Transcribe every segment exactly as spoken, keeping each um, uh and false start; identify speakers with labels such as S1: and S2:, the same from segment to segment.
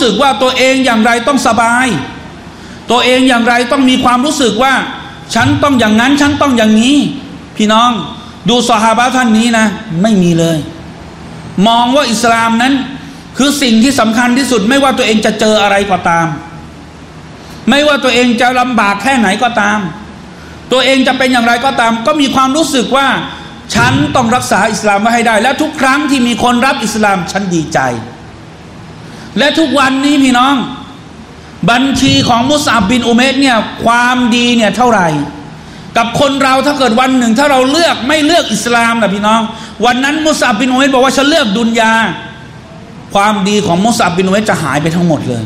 S1: สึกว่าตัวเองอย่างไรต้องสบายตัวเองอย่างไรต้องมีความรู้สึกว่าฉันต้องอย่างนั้นฉันต้องอย่างนี้พี่น้องดูซอฮาบะห์ท่านนี้นะไม่มีเลยมองว่าอิสลามนั้นคือสิ่งที่สำคัญที่สุดไม่ว่าตัวเองจะเจออะไรก็ตามไม่ว่าตัวเองจะลำบากแค่ไหนก็ตามตัวเองจะเป็นอย่างไรก็ตามก็มีความรู้สึกว่าฉันต้องรักษาอิสลามไว้ให้ได้และทุกครั้งที่มีคนรับอิสลามฉันดีใจและทุกวันนี้พี่น้องบัญชีของมุสอับบินอุเมรเนี่ยความดีเนี่ยเท่าไหร่กับคนเราถ้าเกิดวันหนึ่งถ้าเราเลือกไม่เลือกอิสลามนะพี่น้องวันนั้นมุสอับบินอุเมรบอกว่าฉันเลือกดุนยาความดีของมุสอับบินอุเมรจะหายไปทั้งหมดเลย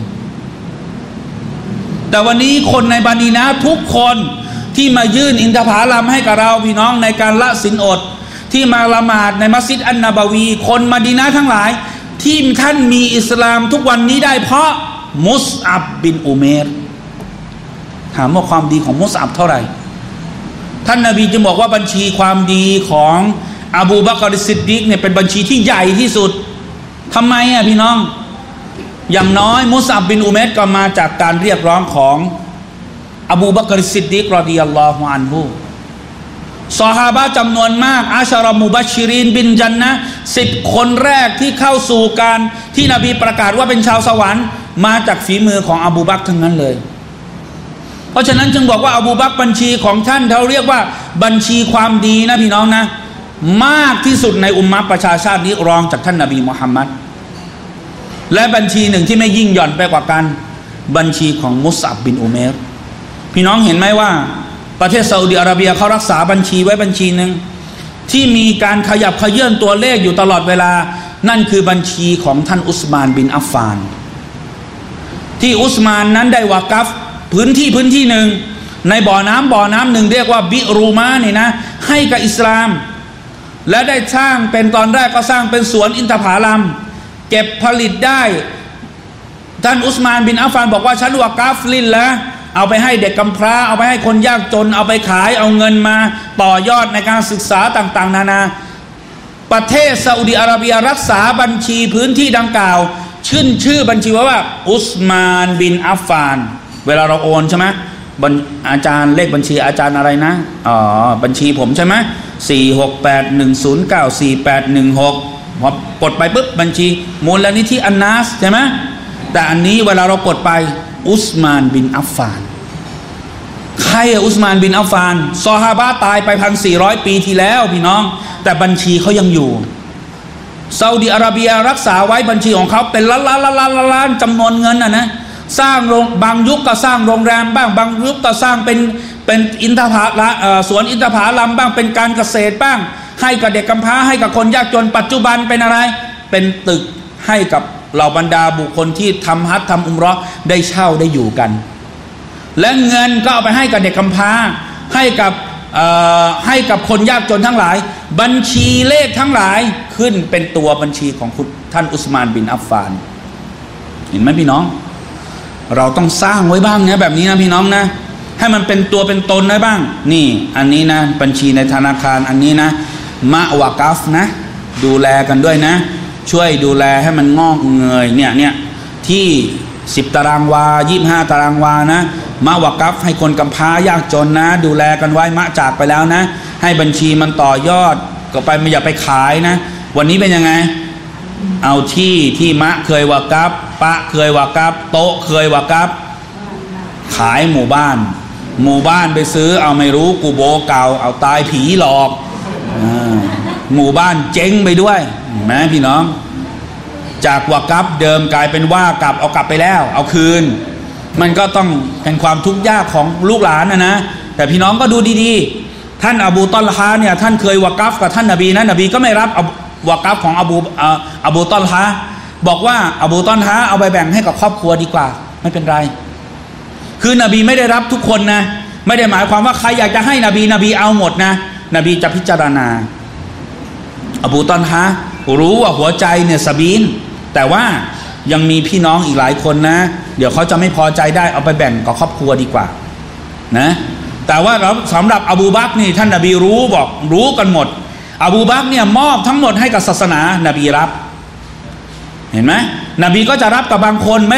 S1: แต่วันนี้คนในบานีนะทุกคนที่มายื่นอินทผลัมให้กับเราพี่น้องในการละศีลอดที่มาละหมาดในมัสยิดอันนบาวีคนมะดีนะห์ทั้งหลายที่ท่านมีอิสลามทุกวันนี้ได้เพราะมุสอับบินอุเมรถามว่าความดีของมุสอับเท่าไหร่ท่านนบีจึงบอกว่าบัญชีความดีของอบูบักรซิดดีกเนี่ยเป็นบัญชีที่ใหญ่ที่สุดทำไมอ่ะพี่น้องอย่างน้อยมุสอับบินอุเมรก็มาจากการเรียกร้องของอบูบักรซิดดีกรอฎิยัลลอฮุอันฮุซอฮาบะห์จำนวนมากอัชเราะห์มุบัชชิรีนบินญันนะห์สิบคนแรกที่เข้าสู่การที่นบีประกาศว่าเป็นชาวสวรรค์มาจากฝีมือของอบูบักรทั้งนั้นเลยเพราะฉะนั้นจึงบอกว่าอบูบักรบัญชีของท่านเขาเรียกว่าบัญชีความดีนะพี่น้องนะมากที่สุดในอุมมะห์ประชาชาตินี้รองจากท่านนบีมุฮัมมัดและบัญชีหนึ่งที่ไม่ยิ่งหย่อนไปกว่ากันบัญชีของมุสอับบินอุเมรพี่น้องเห็นไหมว่าประเทศซาอุดิอาระเบียเขารักษาบัญชีไว้บัญชีหนึ่งที่มีการขยับเขยื่อนตัวเลขอยู่ตลอดเวลานั่นคือบัญชีของท่านอุสมานบินอัฟฟานที่อุสมานนั้นได้วากัฟพื้นที่พื้นที่หนึ่งในบ่อน้ำบ่อน้ำหนึ่งเรียกว่าบิรูมานี่นะให้กับอิสลามและได้สร้างเป็นตอนแรกก็สร้างเป็นสวนอินทผลัมเก็บผลิตได้ท่านอุสมานบินอัฟฟานบอกว่าฉันวากัฟลิลละเอาไปให้เด็กกำพร้าเอาไปให้คนยากจนเอาไปขายเอาเงินมาต่อยอดในการศึกษาต่างๆนานาประเทศซาอุดิอาระเบียรักษาบัญชีพื้นที่ดังกล่าวชื่นชื่อบัญชีว่าว่าอุสมานบินอัฟฟานเวลาเราโอนใช่ไหมอาจารย์เลขบัญชีอาจารย์อะไรนะอ๋อบัญชีผมใช่ไหมสี่หกแปดหนึ่งศูนย์เก้าสี่แปดหนึ่งหกพอกดไปปุ๊บบัญชีมูลนิธิอันนัสใช่ไหมแต่อันนี้เวลาเรากดไปอุสมานบินอัฟฟานใครอะอุสมานบินอัฟฟานซอฮาบะห์ตายไปพันสี่ร้อยปีที่แล้วพี่น้องแต่บัญชีเขายังอยู่ซาอุดิอาระเบียรักษาไว้บัญชีของเขาเป็นล้านล้านล้านล้านจำนวนเงินอะนะสร้างโรงบางยุคก็สร้างโรงแรมบ้างบางยุคก็สร้างเป็นเป็นอินทผลัมสวนอินทผลัมบ้างเป็นการเกษตรบ้างให้กับเด็กกำพร้าให้กับคนยากจนปัจจุบันเป็นอะไรเป็นตึกให้กับเหล่าบรรดาบุคคลที่ทำฮัจญ์ทำอุมเราะห์ได้เช่าได้อยู่กันและเงินก็เอาไปให้กับเด็กกำพร้าให้กับให้กับคนยากจนทั้งหลายบัญชีเลขทั้งหลายขึ้นเป็นตัวบัญชีของท่านอุสมานบินอัฟฟานเห็นไหมพี่น้องเราต้องสร้างไว้บ้างนะแบบนี้นะพี่น้องนะให้มันเป็นตัวเป็นตนได้บ้างนี่อันนี้นะบัญชีในธนาคารอันนี้นะมะวะกัฟนะดูแลกันด้วยนะช่วยดูแลให้มันงอกเงยเนี่ยเนี่ยที่สิบตารางวายี่สิบห้าตารางวานะมะวะกัฟให้คนกำพร้ายากจนนะดูแลกันไว้มะจากไปแล้วนะให้บัญชีมันต่อยอดก็ไปไม่อย่าไปขายนะวันนี้เป็นยังไงเอาที่ที่มะเคยวะกัฟปะเคยวะกัฟโต๊ะเคยวะกัฟขายหมู่บ้านหมู่บ้านไปซื้อเอาไม่รู้กูโบเก่าเอาตายผีหลอกหมู่บ้านเจ๊งไปด้วยแม้พี่น้องจากวะกัฟเดิมกลายเป็นว่ากลับเอากลับไปแล้วเอาคืนมันก็ต้องเป็นความทุกข์ยากของลูกหลานนะนะแต่พี่น้องก็ดูดีๆท่านอบูตอลฮาเนี่ยท่านเคยวะกัฟกับท่านนบีนะนบีก็ไม่รับวะกัฟของอบูอบูตอลฮาบอกว่าอบูตอลฮาเอาไปแบ่งให้กับครอบครัวดีกว่าไม่เป็นไรคือนบีไม่ได้รับทุกคนนะไม่ได้หมายความว่าใครอยากจะให้นบีนบีเอาหมดนะนบีจะพิจารณาอบูตอลฮารู้ว่าหัวใจเนี่ยซะบีนแต่ว่ายังมีพี่น้องอีกหลายคนนะเดี๋ยวเขาจะไม่พอใจได้เอาไปแบ่งกับครอบครัวดีกว่านะแต่ว่าสำหรับอบูบักรนี่ท่านนบีรู้บอกรู้กันหมดอบูบักรเนี่ยมอบทั้งหมดให้กับศาสนานบีรับเห็นไหมนบีก็จะรับกับบางคนไม่